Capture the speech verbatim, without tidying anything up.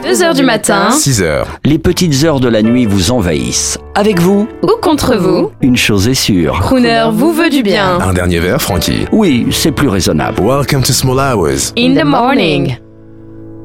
deux heures du matin, six heures. Les petites heures de la nuit vous envahissent. Avec vous, ou contre vous, une chose est sûre. Crooner vous veut du bien. Un dernier verre, Frankie. Oui, c'est plus raisonnable. Welcome to Small Hours. In the morning.